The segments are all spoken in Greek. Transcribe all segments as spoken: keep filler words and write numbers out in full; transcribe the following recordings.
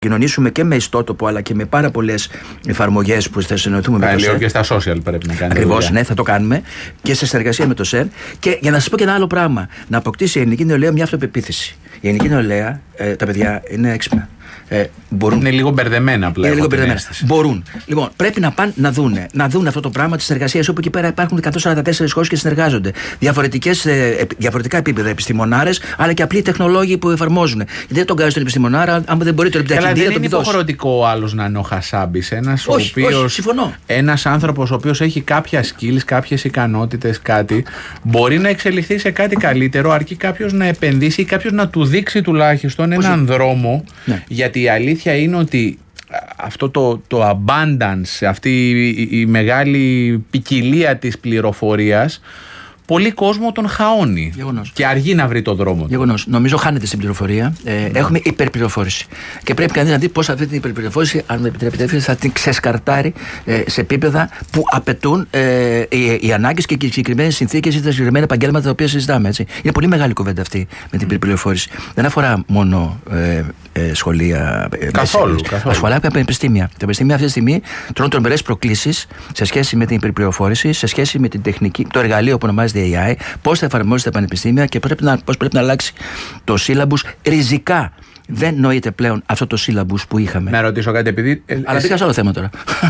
κοινωνήσουμε και με ιστότοπο αλλά και με πάρα πολλές εφαρμογές που θα συνεννοηθούμε με το ΣΕΡ. Και στα social πρέπει να κάνουμε. Ακριβώς, ναι, θα το κάνουμε και σε συνεργασία με το ΣΕΡ. Και για να σας πω και ένα άλλο πράγμα, να αποκτήσει η ελληνική νεολαία μια αυτοπεποίθηση. Η ελληνική νεολαία, ε, τα παιδιά είναι έξυπνα. Ε, μπορούν. Είναι λίγο μπερδεμένα πλέον. Είναι λίγο μπερδεμένα. Μπορούν. Λοιπόν, πρέπει να πάνε να δούνε, να δουν αυτό το πράγμα της εργασίας, όπου εκεί πέρα υπάρχουν εκατόν σαράντα τέσσερις χώρες και συνεργάζονται. Διαφορετικές, ε, διαφορετικά επίπεδα επιστημονάρες, αλλά και απλοί τεχνολόγοι που εφαρμόζουν. Γιατί δεν τον κάνει τον επιστημονάρα, αν δεν μπορεί τον επιταχυντή να τον είναι υποχρεωτικό ο άλλος να είναι ο Χασάμπης. Ένας ο οποίος. Ένας άνθρωπος ο οποίος έχει κάποια skills, κάποιες ικανότητες, κάτι, μπορεί να εξελιχθεί σε κάτι καλύτερο, αρκεί κάποιος να επενδύσει ή κάποιος να του δείξει τουλάχιστον έναν Όχι. δρόμο. Ναι. Γιατί η αλήθεια είναι ότι αυτό το, το abundance, αυτή η, η μεγάλη ποικιλία της πληροφορίας, πολύ κόσμο τον χαώνει. Γεγονός. Και αργεί να βρει το δρόμο του. Γεγονός. Νομίζω χάνεται στην πληροφορία. Ε, ναι. Έχουμε υπερπληροφόρηση. Και πρέπει κανείς να δει πώς αυτή την υπερπληροφόρηση, αν με επιτρέπετε, θα την ξεσκαρτάρει ε, σε επίπεδα που απαιτούν ε, οι, οι ανάγκες και οι συγκεκριμένες συνθήκες ή τα συγκεκριμένα επαγγέλματα τα οποία συζητάμε. Έτσι. Είναι πολύ μεγάλη κουβέντα αυτή με την υπερπληροφόρηση. Δεν αφορά μόνο ε, ε, σχολεία. Ε, καθόλου. Αφορά και πανεπιστήμια. Τα πανεπιστήμια αυτή τη στιγμή τρώνε τρομερές προκλήσεις σε σχέση με την υπερπληροφόρηση, σε σχέση με την τεχνική, το εργαλείο που ονομάζεται έι άι, πώς θα εφαρμόζεται τα πανεπιστήμια και πρέπει να, πώς πρέπει να αλλάξει το σύλλαμπους ριζικά. Δεν νοείται πλέον αυτό το σύλλαμπους που είχαμε. Να ρωτήσω κάτι, επειδή. Ε, Αλλά πήγα σε άλλο θέμα τώρα.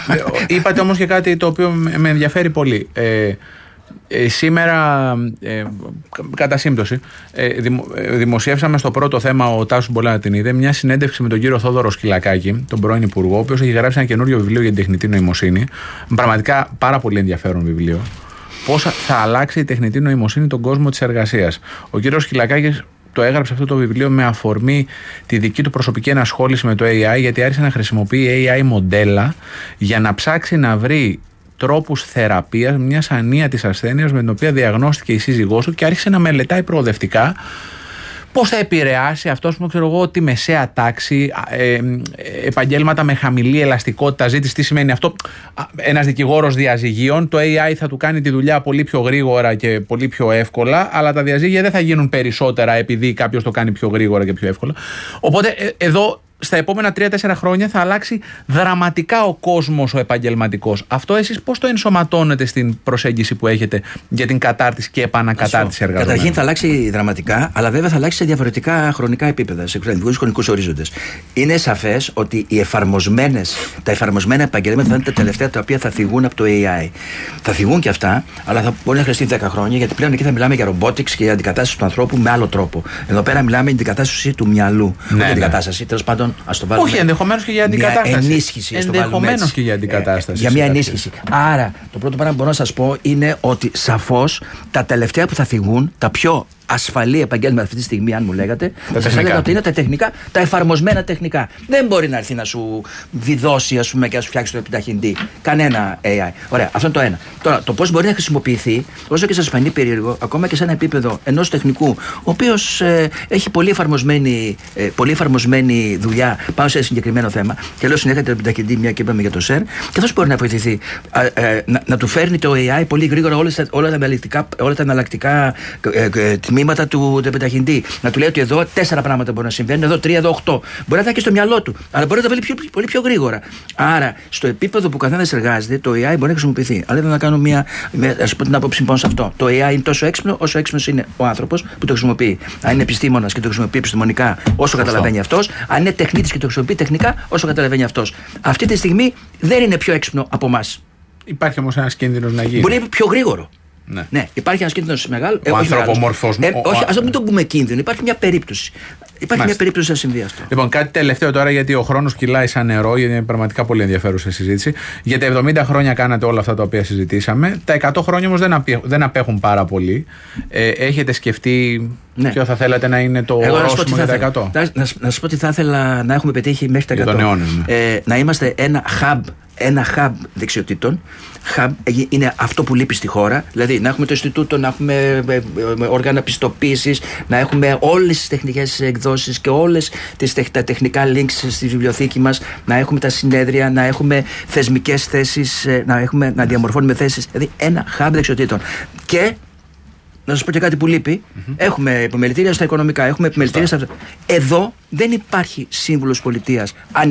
Είπατε όμως και κάτι το οποίο με ενδιαφέρει πολύ. Ε, ε, σήμερα, ε, κατά σύμπτωση, ε, δημο, ε, δημοσιεύσαμε στο πρώτο θέμα, ο Τάσος μπορεί να την είδε, μια συνέντευξη με τον κύριο Θόδωρο Σκυλακάκη, τον πρώην Υπουργό, ο οποίος έχει γράψει ένα καινούριο βιβλίο για την τεχνητή νοημοσύνη. Πραγματικά πάρα πολύ ενδιαφέρον βιβλίο. Πώς θα αλλάξει η τεχνητή νοημοσύνη τον κόσμο της εργασίας. Ο κύριος Σκυλακάκης το έγραψε αυτό το βιβλίο με αφορμή τη δική του προσωπική ενασχόληση με το έι άι, γιατί άρχισε να χρησιμοποιεί έι άι μοντέλα για να ψάξει να βρει τρόπους θεραπείας μιας ανίατης ασθένειας με την οποία διαγνώστηκε η σύζυγός του και άρχισε να μελετάει προοδευτικά πώς θα επηρεάσει αυτός που ξέρω εγώ τη μεσαία τάξη, ε, ε, επαγγέλματα με χαμηλή ελαστικότητα ζήτηση. Τι σημαίνει αυτό? Ένας δικηγόρος διαζυγίων, το έι άι θα του κάνει τη δουλειά πολύ πιο γρήγορα και πολύ πιο εύκολα, αλλά τα διαζύγια δεν θα γίνουν περισσότερα επειδή κάποιος το κάνει πιο γρήγορα και πιο εύκολα. Οπότε ε, εδώ στα επόμενα τρία τέσσερα χρόνια θα αλλάξει δραματικά ο κόσμος ο επαγγελματικός. Αυτό εσείς πώς το ενσωματώνετε στην προσέγγιση που έχετε για την κατάρτιση και επανακατάρτιση εργαζομένων? Καταρχήν θα αλλάξει δραματικά, αλλά βέβαια θα αλλάξει σε διαφορετικά χρονικά επίπεδα, σε διαφορετικούς χρονικούς ορίζοντες. Είναι σαφές ότι οι εφαρμοσμένες, τα εφαρμοσμένα επαγγέλματα θα είναι τα τελευταία τα οποία θα θυγούν από το έι άι. Θα θυγούν και αυτά, αλλά θα μπορεί να χρειαστεί δέκα χρόνια, γιατί πλέον εκεί θα μιλάμε για robotics και για αντικατάσταση του ανθρώπου με άλλο τρόπο. Εδώ πέρα μιλάμε για αντικατάσταση του μυαλού. Ναι, όχι αντικατάσταση, τέλος πάντων. Όχι, ενδεχομένως και για αντικατάσταση. Μια ενίσχυση. Ενδεχομένως και για αντικατάσταση. Ε, για μια ενίσχυση. Άρα, το πρώτο πράγμα που μπορώ να σας πω είναι ότι σαφώς τα τελευταία που θα θυγούν, τα πιο ασφαλή επαγγέλματα αυτή τη στιγμή, αν μου λέγατε, θα σας έλεγα ότι είναι τα τεχνικά, τα εφαρμοσμένα τεχνικά. Δεν μπορεί να έρθει να σου διδώσει, ας πούμε, και να σου φτιάξει το επιταχυντή. Κανένα έι άι. Ωραία, αυτό είναι το ένα. Τώρα, το πώς μπορεί να χρησιμοποιηθεί, όσο και σας φανεί περίεργο, ακόμα και σε ένα επίπεδο ενός τεχνικού, ο οποίος ε, έχει πολύ εφαρμοσμένη, ε, πολύ εφαρμοσμένη δουλειά πάνω σε ένα συγκεκριμένο θέμα, και λέω συνέχεια το επιταχυντή, μια και είπαμε για το ΣΕΡ, και αυτός μπορεί να βοηθηθεί. Ε, ε, να, να του φέρνει το έι άι πολύ γρήγορα όλες, όλα τα εναλλακτικά, όλα τα εναλλακτικά ε, ε, τμήματα του, του επιταχυντή. Να του λέει ότι εδώ τέσσερα πράγματα μπορεί να συμβαίνουν, εδώ τρία, εδώ οκτώ. Μπορεί να τα έχει στο μυαλό του, αλλά μπορεί να τα βάλει πιο, πολύ πιο γρήγορα. Άρα, στο επίπεδο που καθένας εργάζεται, το έι άι μπορεί να χρησιμοποιηθεί. Αλλά δεν θα κάνω μια. Α πω την άποψη πάνω σε αυτό. Το έι άι είναι τόσο έξυπνο όσο έξυπνος είναι ο άνθρωπος που το χρησιμοποιεί. Αν είναι επιστήμονας και το χρησιμοποιεί επιστημονικά, όσο καταλαβαίνει αυτός. Αν είναι τεχνίτης και το χρησιμοποιεί τεχνικά, όσο καταλαβαίνει αυτός. Αυτή τη στιγμή δεν είναι πιο έξυπνο από εμάς. Υπάρχει όμως ένας κίνδυνος να γίνει. Μπορεί να είναι πιο γρήγορο. Ναι. ναι, υπάρχει ένας κίνδυνος μεγάλο. Ο ανθρωπομορφός. Ε, όχι, ας μην το πούμε κίνδυνο. Υπάρχει μια περίπτωση. Υπάρχει Μάλιστα. μια περίπτωση να συμβεί αυτό. Λοιπόν, κάτι τελευταίο τώρα, γιατί ο χρόνος κυλάει σαν νερό, γιατί είναι πραγματικά πολύ ενδιαφέρουσα συζήτηση. Για τα εβδομήντα χρόνια κάνατε όλα αυτά τα οποία συζητήσαμε. Τα εκατό χρόνια όμως δεν, απέχουν, δεν απέχουν πάρα πολύ. Ε, έχετε σκεφτεί ναι. ποιο θα θέλατε να είναι το ορόσημο για τα εκατό? Να, να, να σας πω τι θα ήθελα να έχουμε πετύχει μέχρι τα εκατό. Για τον αιώνα, ναι. ε, να είμαστε ένα hub. Ένα hub δεξιοτήτων. Hub είναι αυτό που λείπει στη χώρα. Δηλαδή να έχουμε το Ινστιτούτο, να έχουμε όργανα πιστοποίησης, να έχουμε όλες τις τεχνικές εκδόσεις και όλες τις, τα τεχνικά links στη βιβλιοθήκη μας, να έχουμε τα συνέδρια, να έχουμε θεσμικές θέσεις, να, έχουμε, να διαμορφώνουμε θέσεις. Δηλαδή ένα hub δεξιοτήτων. Και να σας πω και κάτι που λείπει. Mm-hmm. Έχουμε επιμελητήρια στα οικονομικά, έχουμε επιμελητήρια στα. Εδώ δεν υπάρχει σύμβουλος πολιτείας.